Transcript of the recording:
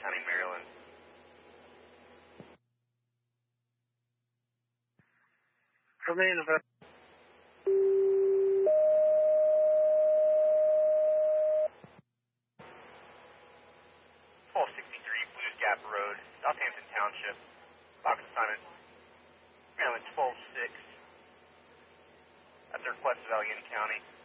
County, Maryland. Remain over. 1263 Blues Gap Road, Southampton Township. Box assignment, Maryland 12-6. At the request of Allegheny County.